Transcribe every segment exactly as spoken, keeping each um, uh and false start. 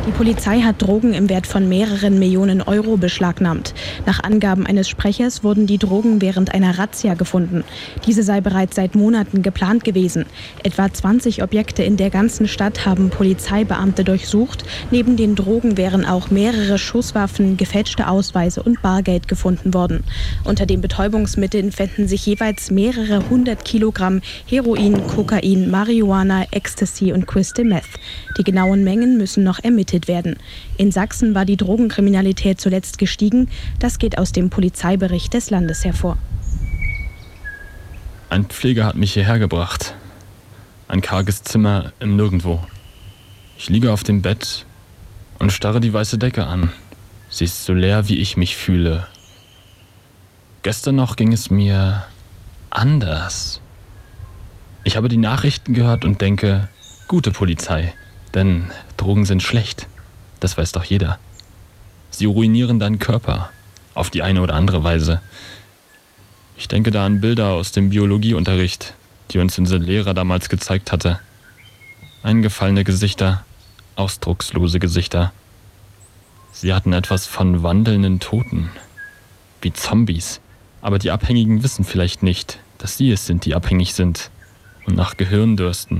Die Polizei hat Drogen im Wert von mehreren Millionen Euro beschlagnahmt. Nach Angaben eines Sprechers wurden die Drogen während einer Razzia gefunden. Diese sei bereits seit Monaten geplant gewesen. Etwa zwanzig Objekte in der ganzen Stadt haben Polizeibeamte durchsucht. Neben den Drogen wären auch mehrere Schusswaffen, gefälschte Ausweise und Bargeld gefunden worden. Unter den Betäubungsmitteln fänden sich jeweils mehrere hundert Kilogramm Heroin, Kokain, Marihuana, Ecstasy und Crystal Meth. Die genauen Mengen müssen noch ermittelt werden. In Sachsen war die Drogenkriminalität zuletzt gestiegen. Das geht aus dem Polizeibericht des Landes hervor. Ein Pfleger hat mich hierher gebracht. Ein karges Zimmer im Nirgendwo. Ich liege auf dem Bett und starre die weiße Decke an. Sie ist so leer, wie ich mich fühle. Gestern noch ging es mir anders. Ich habe die Nachrichten gehört und denke, gute Polizei. Denn Drogen sind schlecht, das weiß doch jeder. Sie ruinieren deinen Körper, auf die eine oder andere Weise. Ich denke da an Bilder aus dem Biologieunterricht, die uns unser Lehrer damals gezeigt hatte. Eingefallene Gesichter, ausdruckslose Gesichter. Sie hatten etwas von wandelnden Toten, wie Zombies. Aber die Abhängigen wissen vielleicht nicht, dass sie es sind, die abhängig sind und nach Gehirn dürsten.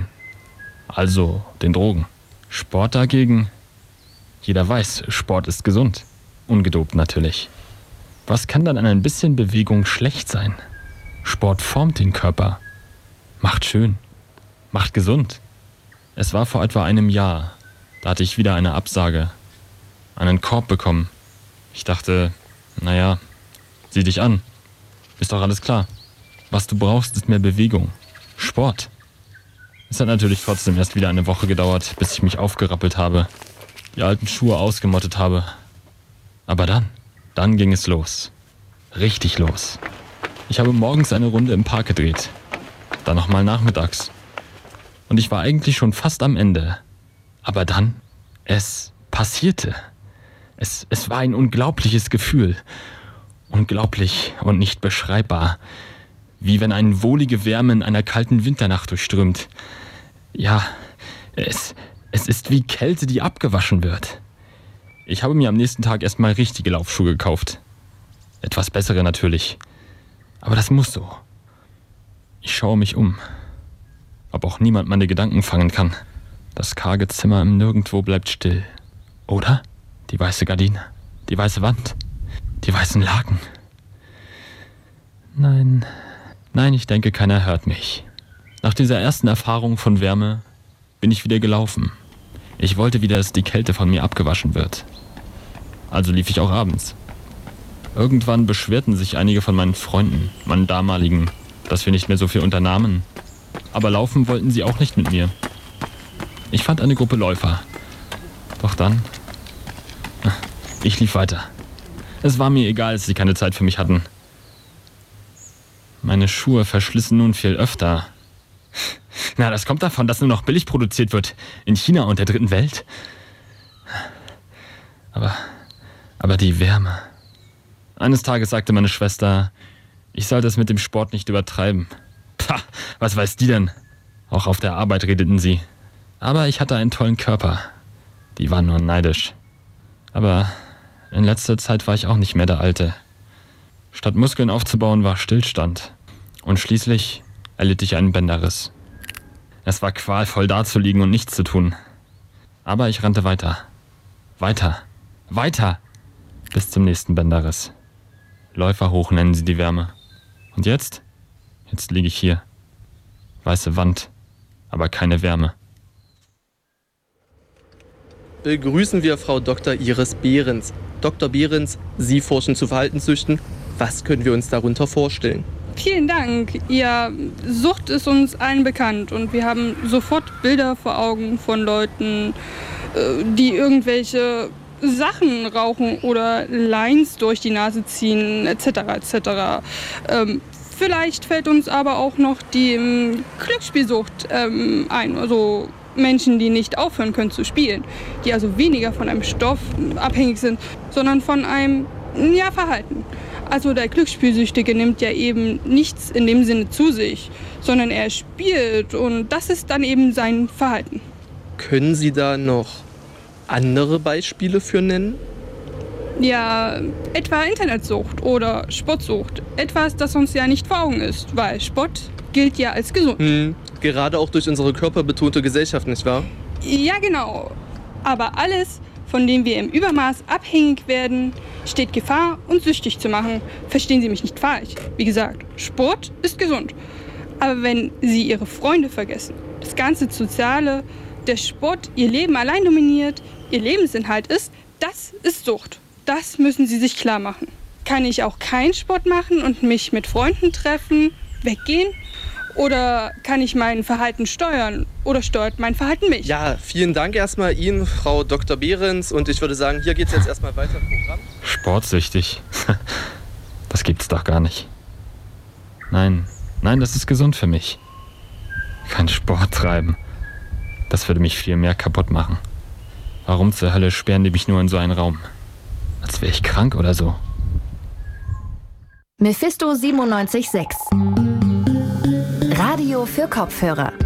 Also den Drogen. Sport dagegen? Jeder weiß, Sport ist gesund. Ungedopt natürlich. Was kann dann an ein bisschen Bewegung schlecht sein? Sport formt den Körper. Macht schön. Macht gesund. Es war vor etwa einem Jahr. Da hatte ich wieder eine Absage. Einen Korb bekommen. Ich dachte, naja, sieh dich an. Ist doch alles klar. Was du brauchst, ist mehr Bewegung. Sport. Es hat natürlich trotzdem erst wieder eine Woche gedauert, bis ich mich aufgerappelt habe, die alten Schuhe ausgemottet habe. Aber dann, dann ging es los. Richtig los. Ich habe morgens eine Runde im Park gedreht. Dann nochmal nachmittags. Und ich war eigentlich schon fast am Ende. Aber dann, es passierte. Es, es war ein unglaubliches Gefühl. Unglaublich und nicht beschreibbar. Wie wenn eine wohlige Wärme in einer kalten Winternacht durchströmt. Ja, es, es ist wie Kälte, die abgewaschen wird. Ich habe mir am nächsten Tag erstmal richtige Laufschuhe gekauft. Etwas bessere natürlich. Aber das muss so. Ich schaue mich um. Ob auch niemand meine Gedanken fangen kann. Das karge Zimmer im Nirgendwo bleibt still. Oder? Die weiße Gardine, die weiße Wand, die weißen Laken. Nein... Nein, ich denke, keiner hört mich. Nach dieser ersten Erfahrung von Wärme bin ich wieder gelaufen. Ich wollte wieder, dass die Kälte von mir abgewaschen wird. Also lief ich auch abends. Irgendwann beschwerten sich einige von meinen Freunden, meinen damaligen, dass wir nicht mehr so viel unternahmen. Aber laufen wollten sie auch nicht mit mir. Ich fand eine Gruppe Läufer. Doch dann... Ich lief weiter. Es war mir egal, dass sie keine Zeit für mich hatten. Meine Schuhe verschlissen nun viel öfter. Na, das kommt davon, dass nur noch billig produziert wird. In China und der dritten Welt. Aber, aber die Wärme. Eines Tages sagte meine Schwester, ich sollte es mit dem Sport nicht übertreiben. Pah, was weiß die denn? Auch auf der Arbeit redeten sie. Aber ich hatte einen tollen Körper. Die waren nur neidisch. Aber in letzter Zeit war ich auch nicht mehr der Alte. Statt Muskeln aufzubauen, war Stillstand. Und schließlich erlitt ich einen Bänderriss. Es war qualvoll dazuliegen und nichts zu tun. Aber ich rannte weiter. Weiter. Weiter. Bis zum nächsten Bänderriss. Läufer hoch nennen sie die Wärme. Und jetzt? Jetzt liege ich hier. Weiße Wand, aber keine Wärme. Begrüßen wir Frau Doktor Iris Behrens. Doktor Behrens, Sie forschen zu Verhaltenssüchten. Was können wir uns darunter vorstellen? Vielen Dank. Ja, Sucht ist uns allen bekannt und wir haben sofort Bilder vor Augen von Leuten, die irgendwelche Sachen rauchen oder Lines durch die Nase ziehen, et cetera et cetera. Ähm, vielleicht fällt uns aber auch noch die ähm, Glücksspielsucht ähm, ein, also Menschen, die nicht aufhören können zu spielen, die also weniger von einem Stoff abhängig sind, sondern von einem ja, Verhalten. Also der Glücksspielsüchtige nimmt ja eben nichts in dem Sinne zu sich, sondern er spielt und das ist dann eben sein Verhalten. Können Sie da noch andere Beispiele für nennen? Ja, etwa Internetsucht oder Sportsucht. Etwas, das uns ja nicht vor Augen ist, weil Sport gilt ja als gesund. Hm, gerade auch durch unsere körperbetonte Gesellschaft, nicht wahr? Ja, genau. Aber alles, von dem wir im Übermaß abhängig werden, steht Gefahr, uns süchtig zu machen. Verstehen Sie mich nicht falsch. Wie gesagt, Sport ist gesund. Aber wenn Sie Ihre Freunde vergessen, das ganze Soziale, der Sport Ihr Leben allein dominiert, Ihr Lebensinhalt ist, das ist Sucht. Das müssen Sie sich klar machen. Kann ich auch keinen Sport machen und mich mit Freunden treffen, weggehen? Oder kann ich mein Verhalten steuern? Oder steuert mein Verhalten mich? Ja, vielen Dank erstmal Ihnen, Frau Doktor Behrens. Und ich würde sagen, hier geht's jetzt erstmal weiter im Programm. Sportsüchtig? Das gibt's doch gar nicht. Nein, nein, das ist gesund für mich. Kein Sport treiben. Das würde mich viel mehr kaputt machen. Warum zur Hölle sperren die mich nur in so einen Raum? Als wäre ich krank oder so. Mephisto siebenundneunzig Komma sechs. Radio für Kopfhörer.